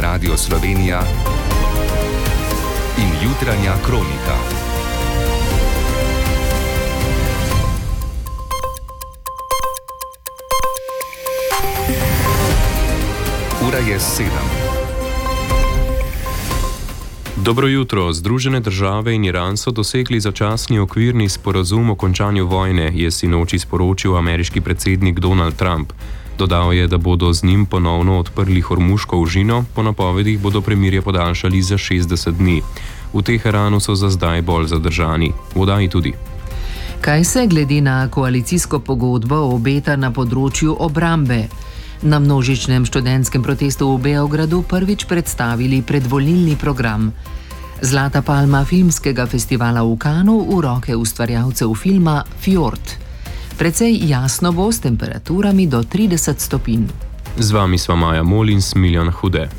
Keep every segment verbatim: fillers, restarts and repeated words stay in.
Radio Slovenija in jutranja kronika. Ura je sedem. Dobro jutro. Združene države in Iran so dosegli začasni okvirni sporazum o končanju vojne, je sinoči sporočil ameriški predsednik Donald Trump. Dodal je, da bodo z njim ponovno odprli Hormuško užino, po napovedih bodo premirje podaljšali za šestdeset dni. V Teheranu so za zdaj bolj zadržani. V oddaji tudi. Kaj se glede na koalicijsko pogodbo obeta na področju obrambe? Na množičnem študentskem protestu v Beogradu prvič predstavili predvolilni program. Zlata palma filmskega festivala v Cannesu v roke ustvarjalcev filma Fjord. Precej jasno bo s temperaturami do trideset stopinj. Z vami sva Maja Molin, Smiljan Hude.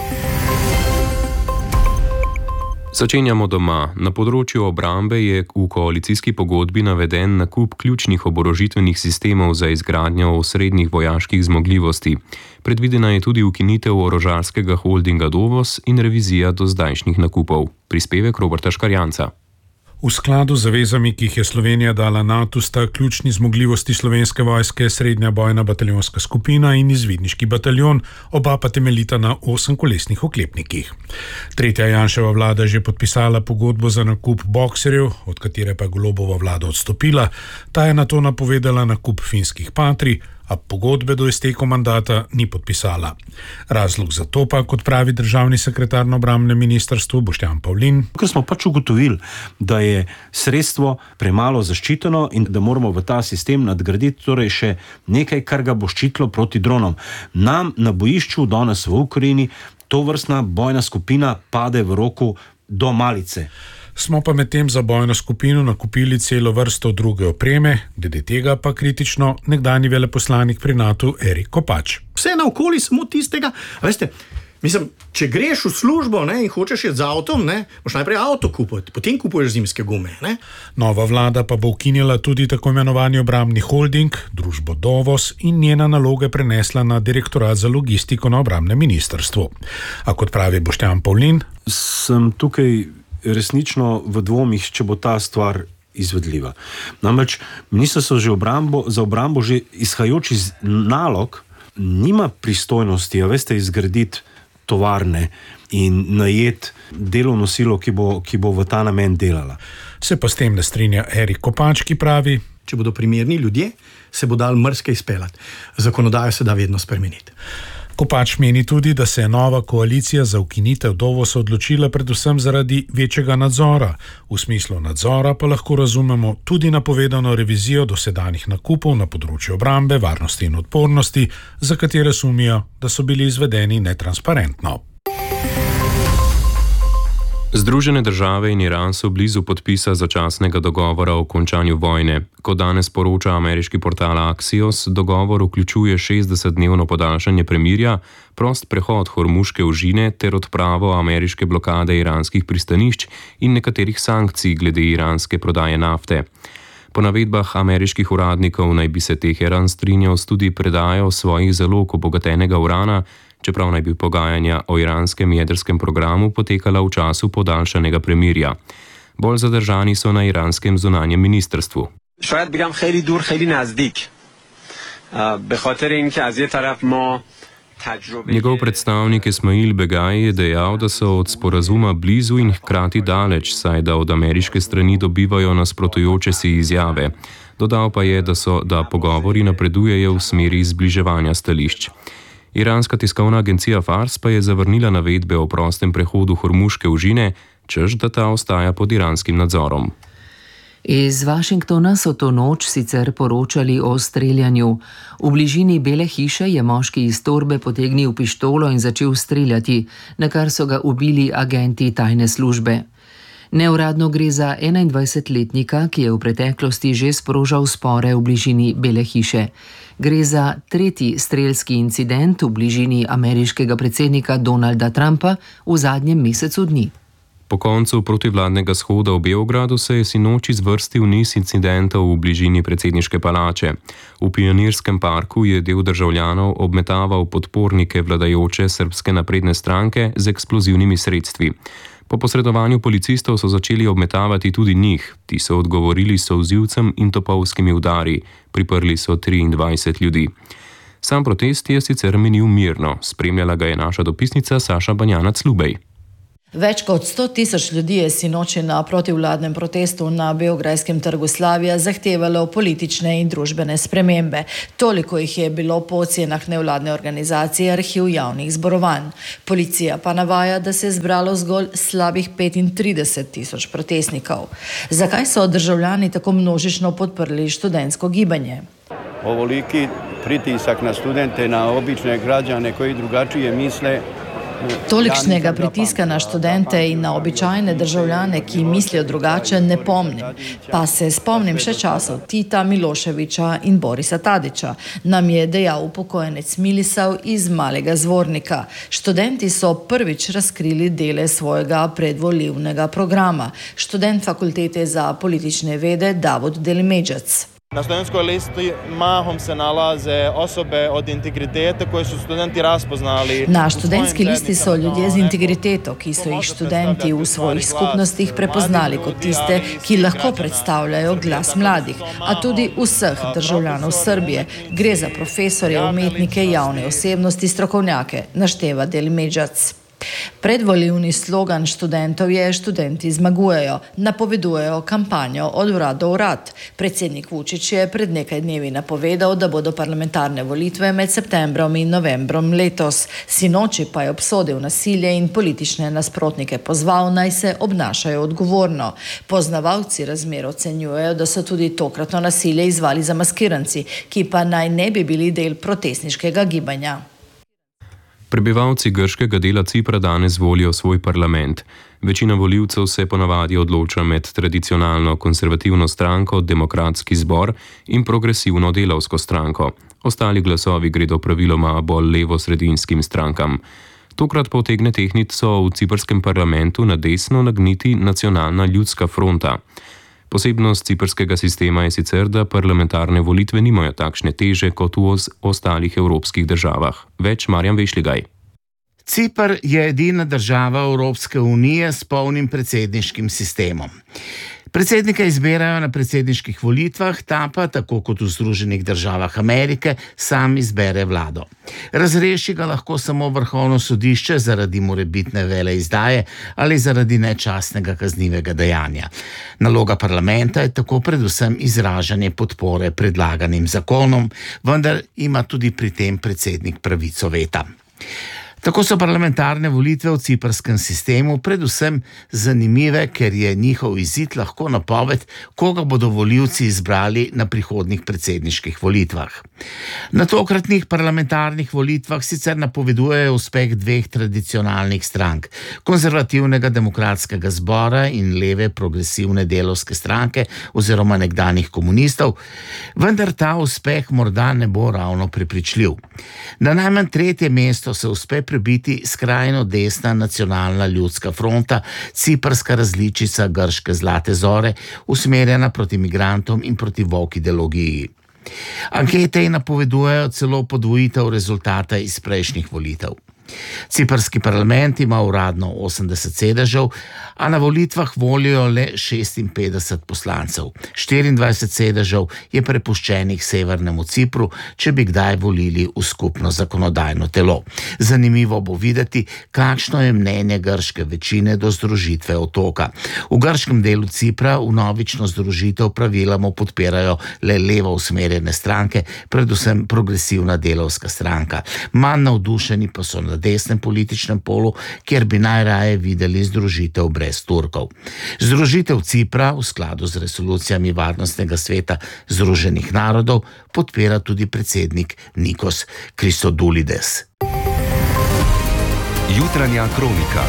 Začenjamo doma. Na področju obrambe je v koalicijski pogodbi naveden nakup ključnih oborožitvenih sistemov za izgradnjo osrednjih vojaških zmogljivosti. Predvidena je tudi ukinitev orožarskega holdinga Dovos in revizija do zdajšnjih nakupov. Prispevek Roberta Škarjanca. V skladu z zavezami, ki jih je Slovenija dala NATO, sta ključni zmogljivosti Slovenske vojske srednja bojna bataljonska skupina in izvidniški bataljon, oba pa temeljita na osemkolesnih oklepnikih. Tretja Janševa vlada je že podpisala pogodbo za nakup bokserjev, od katere pa je Golobova vlada odstopila. Ta je nato napovedala nakup finskih Patri, a pogodbe do izteka mandata ni podpisala. Razlog za to pa, kot pravi državni sekretar na obrambnem ministrstvu Boštjan Pavlin. Ker smo pač ugotovili, da je sredstvo premalo zaščiteno in da moramo v ta sistem nadgraditi torej še nekaj, kar ga bo ščitilo proti dronom. Nam na bojišču danes v Ukrajini to vrstna bojna skupina pade v roku do malice. Smo pa med tem za bojno skupino nakupili celo vrsto druge opreme, glede tega pa kritično nekdanji veleposlanik pri NATO Erik Kopač. Vse naokoli samo tistega, veste, mislim, če greš v službo, ne, in hočeš iti z avtom, ne, moš najprej avto kupiti, potem kupuješ zimske gume. Ne. Nova vlada pa bo ukinila tudi tako imenovani obrambni holding, družbo Dovos, in njena naloge prenesla na direktorat za logistiko na obrambnem ministrstvu. A kot pravi Boštjan Pavlin, sem tukaj resnično v dvomih, če bo ta stvar izvedljiva. Namreč ministrstvo že obrambo, za obrambo že izhajajoč iz nalog nima pristojnosti, a veste, izgraditi tovarne in najeti delovno silo, ki bo, ki bo v ta namen delala. Se pa s tem ne strinja Erik Kopač, ki pravi, če bodo primerni ljudje, se bo dal mrske izpeljati. Zakonodajo se da vedno spremeniti. Kopač meni tudi, da se je nova koalicija za ukinitev Dovosa odločila predvsem zaradi večjega nadzora. V smislu nadzora pa lahko razumemo tudi napovedano revizijo dosedanjih nakupov na področju obrambe, varnosti in odpornosti, za katere sumijo, da so bili izvedeni netransparentno. Združene države in Iran so blizu podpisa začasnega dogovora o končanju vojne. Kot danes poroča ameriški portal Axios, dogovor vključuje šestdesetdnevno podaljšanje premirja, prost prehod Hormuške užine ter odpravo ameriške blokade iranskih pristanišč in nekaterih sankcij glede iranske prodaje nafte. Po navedbah ameriških uradnikov naj bi se Teheran strinjal s tudi predajo svojih zalog obogatenega urana, čeprav naj bi pogajanja o iranskem jedrskem programu potekala v času podaljšanega premirja. Bolj zadržani so na iranskem zunanjem ministrstvu. Šajad bigam kheli dur, kheli nazdik. Be khater inke az ye taraf ma tajrube. Njegov predstavnik Esmail Begaj je dejal, da so od sporazuma blizu in hkrati daleč, saj da od ameriške strani dobivajo nasprotujoče si izjave. Dodal pa je, da so da pogovori napredujejo v smeri zbliževanja stališč. Iranska tiskovna agencija Fars pa je zavrnila navedbe o prostem prehodu Hormuške užine, češ da ta ostaja pod iranskim nadzorom. Iz Washingtona so to noč sicer poročali o streljanju. V bližini Bele hiše je moški iz torbe potegnil pištolo in začel streljati, na kar so ga ubili agenti tajne službe. Neuradno gre za enaindvajsetletnika, ki je v preteklosti že sprožal spore v bližini Bele hiše. Gre za tretji strelski incident v bližini ameriškega predsednika Donalda Trumpa v zadnjem mesecu dni. Po koncu protivladnega shoda v Beogradu se je sinoči zvrstil niz incidentov v bližini predsedniške palače. V Pionirskem parku je del državljanov obmetaval podpornike vladajoče Srbske napredne stranke z eksplozivnimi sredstvi. Po posredovanju policistov so začeli obmetavati tudi njih. Ti so odgovorili solzivcem in topovskimi udari. Priprli so triindvajset ljudi. Sam protest je sicer minil mirno. Spremljala ga je naša dopisnica Saša Banjanac-Lubej. Več kot sto tisoč ljudi je sinoči na protivladnem protestu na Beograjskem trgu Slavija zahtevalo politične in družbene spremembe. Toliko jih je bilo po ocenah nevladne organizacije Arhiv javnih zborovanj. Policija pa navaja, da se je zbralo zgolj slabih petintrideset tisoč protestnikov. Zakaj so državljani tako množično podprli študentsko gibanje? Ovoliki pritisak na studente, na obične građane koji drugačije misle. Tolikšnega pritiska na študente in na običajne državljane, ki mislijo drugače, ne pomnim. Pa se spomnim še časov Tita, Miloševića in Borisa Tadića, nam je dejal upokojenec Milisav iz Malega Zvornika. Študenti so prvič razkrili dele svojega predvolilnega programa. Študent fakultete za politične vede Davod Delimedžac. Na studentskoj listi mahom se nalaze osobe od integritete koje su studenti raspoznali. Na študentski listi so ljudje z integriteto, ki so jih študenti v svojih skupnostih prepoznali kot tiste, ki lahko predstavljajo glas mladih, a tudi vseh državljanov Srbije. Gre za profesorje, umetnike, javne osebnosti, strokovnjake, našteva Delimedžac. Predvolilni slogan študentov je Študenti zmagujejo, napovedujejo kampanjo od urad do urad. Predsednik Vučić je pred nekaj dnevi napovedal, da bodo parlamentarne volitve med septembrom in novembrom letos. Sinoči pa je obsodil nasilje in politične nasprotnike pozval, naj se obnašajo odgovorno. Poznavalci razmer ocenjujejo, da so tudi tokratno nasilje izvali zamaskiranci, ki pa naj ne bi bili del protestniškega gibanja. Prebivalci grškega dela Cipra danes volijo svoj parlament. Večina volivcev se ponavadi odloča med tradicionalno konservativno stranko Demokratski zbor in progresivno delavsko stranko. Ostali glasovi gredo praviloma bolj levo-sredinskim strankam. Tokrat pa utegne tehtnico v ciprskem parlamentu na desno nagniti Nacionalna ljudska fronta. Posebnost ciprskega sistema je sicer, da parlamentarne volitve nimajo takšne teže kot v ostalih evropskih državah. Več Marjan Vešligaj. Cipr je edina država Evropske unije s polnim predsedniškim sistemom. Predsednika izbirajo na predsedniških volitvah, ta pa, tako kot v Združenih državah Amerike, sam izbere vlado. Razreši ga lahko samo vrhovno sodišče zaradi morebitne veleizdaje ali zaradi nečastnega kaznivega dejanja. Naloga parlamenta je tako predvsem izražanje podpore predlaganim zakonom, vendar ima tudi pri tem predsednik pravico veta. Tako so parlamentarne volitve v ciprskem sistemu predvsem zanimive, ker je njihov izid lahko napoved, koga bodo volivci izbrali na prihodnjih predsedniških volitvah. Na tokratnih parlamentarnih volitvah sicer napovedujejo uspeh dveh tradicionalnih strank, konzervativnega demokratskega zbora in leve progresivne delovske stranke oziroma nekdanjih komunistov, vendar ta uspeh morda ne bo ravno prepričljiv. Na najmanj tretje mesto se uspe prebiti skrajno desna Nacionalna ljudska fronta, ciprska različica grške zlate zore, usmerjena proti migrantom in proti woke ideologiji. Ankete napovedujejo celo podvojitev rezultata iz prejšnjih volitev. Ciprski parlament ima uradno osemdeset sedežev, a na volitvah volijo le šestinpetdeset poslancev. štiriindvajset sedežev je prepuščenih Severnemu Cipru, če bi kdaj volili v skupno zakonodajno telo. Zanimivo bo videti, kakšno je mnenje grške večine do združitve otoka. V grškem delu Cipra vnovično združitev praviloma podpirajo le levo usmerjene stranke, predvsem progresivna delovska stranka. Manj navdušeni pa so na desnem političnem polu, kjer bi najraje videli združitev brez Turkov. Združitev Cipra v skladu z resolucijami Varnostnega sveta Združenih narodov podpira tudi predsednik Nikos Christodoulides. Jutranja kronika.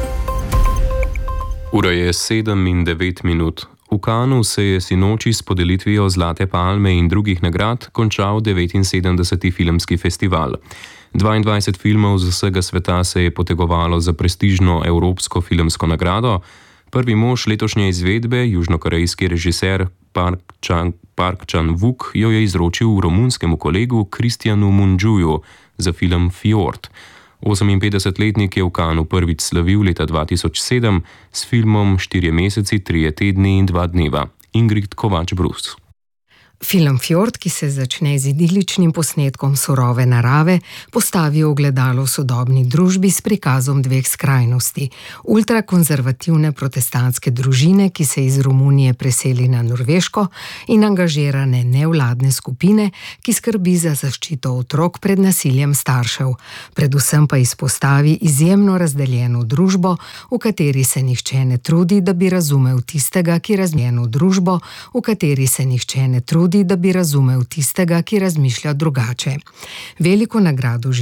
Ura je sedem in devet minut. V Kanu se je sinoči s podelitvijo Zlate palme in drugih nagrad končal devetinsedemdeseti filmski festival. dvaindvajset filmov z vsega sveta se je potegovalo za prestižno evropsko filmsko nagrado. Prvi mož letošnje izvedbe, južnokorejski režiser Park Chan, Park Chan-wook, jo je izročil romunskemu kolegu Kristjanu Munđuju za film Fjord. oseminpetdesetletnik je v Cannesu prvič slavil leta dva tisoč sedem s filmom Štirje meseci, trije tedni in dva dneva. Ingrid Kovač-Brus. Film Fjord, ki se začne z idiličnim posnetkom surove narave, postavi ogledalo sodobni družbi s prikazom dveh skrajnosti. Ultrakonzervativne protestantske družine, ki se iz Romunije preseli na Norveško, in angažirane nevladne skupine, ki skrbi za zaščito otrok pred nasiljem staršev. Predvsem pa izpostavi izjemno razdeljeno družbo, v kateri se nihče ne trudi, da bi razumel tistega, ki razdeljeno družbo, v kateri se nihče ne trudi, da bi razumel tistega, ki razmišlja drugače. Veliko nagrado